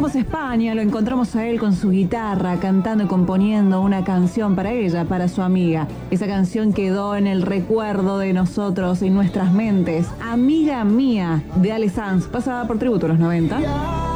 Vamos a España, lo encontramos a él con su guitarra, cantando y componiendo una canción para ella, para su amiga. Esa canción quedó en el recuerdo de nosotros, en nuestras mentes. Amiga mía, de Ale Sanz, pasada por Tributo a los 90.